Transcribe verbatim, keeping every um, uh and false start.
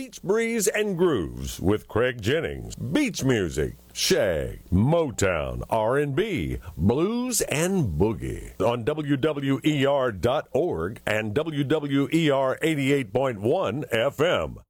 Beach Breeze and Grooves with Craig Jennings. Beach music, shag, Motown, R and B, blues, and boogie on W W E R dot org and W W E R eighty-eight point one F M.